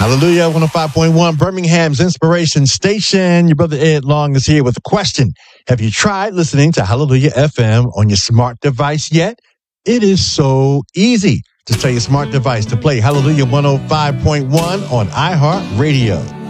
Hallelujah, 105.1, Birmingham's Inspiration Station. Your brother Ed Long is here with a question. Have you tried listening to Hallelujah FM on your smart device yet? It is so easy. Just tell your smart device to play Hallelujah 105.1 on iHeartRadio.